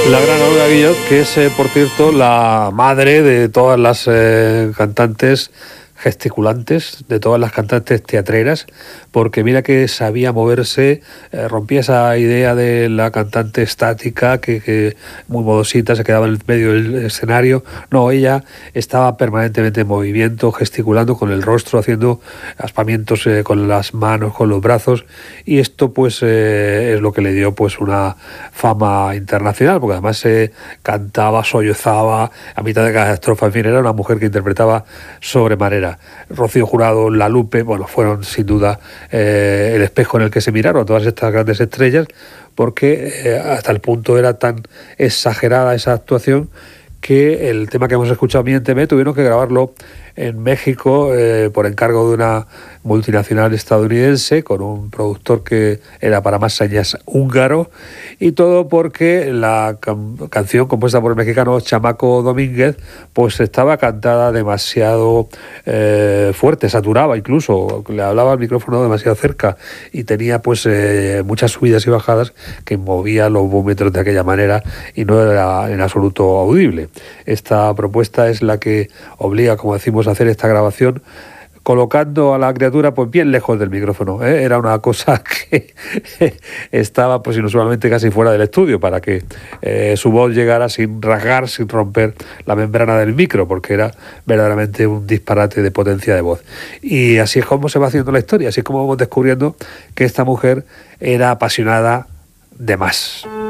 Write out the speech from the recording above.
La gran Olga Guillot, que es, por cierto, la madre de todas las cantantes gesticulantes, de todas las cantantes teatreras, porque mira que sabía moverse, rompía esa idea de la cantante estática, que muy modosita se quedaba en el medio del escenario. No, ella estaba permanentemente en movimiento, gesticulando con el rostro, haciendo aspamientos con las manos, con los brazos, y esto pues es lo que le dio pues una fama internacional, porque además se cantaba, sollozaba a mitad de cada estrofa. En fin, era una mujer que interpretaba sobremanera. Rocío Jurado, La Lupe, bueno, fueron sin duda el espejo en el que se miraron todas estas grandes estrellas, porque hasta el punto era tan exagerada esa actuación que el tema que hemos escuchado, Miénteme, tuvieron que grabarlo en México por encargo de una multinacional estadounidense con un productor que era para más señas húngaro, y todo porque la canción compuesta por el mexicano Chamaco Domínguez pues estaba cantada demasiado fuerte, saturaba, incluso le hablaba al micrófono demasiado cerca y tenía pues muchas subidas y bajadas que movía los búmetros de aquella manera y no era en absoluto audible. Esta propuesta es la que obliga, como decimos, a hacer esta grabación colocando a la criatura pues bien lejos del micrófono, ¿eh? Era una cosa que estaba pues inusualmente casi fuera del estudio para que su voz llegara sin rasgar, sin romper la membrana del micro, porque era verdaderamente un disparate de potencia de voz. Y así es como se va haciendo la historia, así es como vamos descubriendo que esta mujer era apasionada de más.